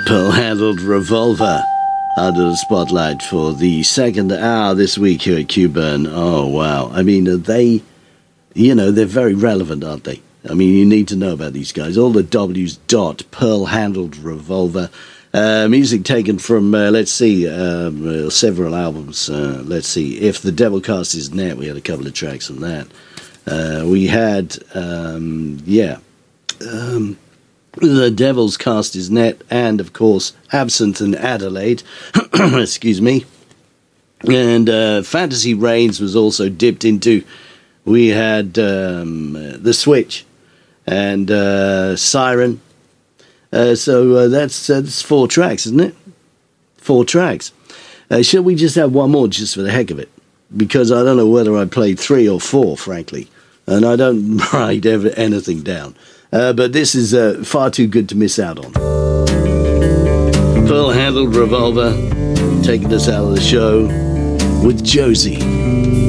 Pearl-handled revolver under the spotlight for the second hour this week here at Q-Burn. Oh, wow. I mean, they're very relevant, aren't they? I mean, you need to know about these guys. All the W's dot, Pearl-handled revolver. Music taken from, several albums. Let's see, If the Devil Cast His Net, we had a couple of tracks from that. We had, The Devil's Cast His Net, and, of course, Absinthe and Adelaide. Excuse me. And Fantasy Reigns was also dipped into. We had The Switch and Siren. So that's 4 tracks, isn't it? 4 tracks. Shall we just have one more just for the heck of it? Because I don't know whether I played 3 or 4, frankly. And I don't write anything down. But this is far too good to miss out on. Pearl-handled revolver, taking us out of the show with Josie.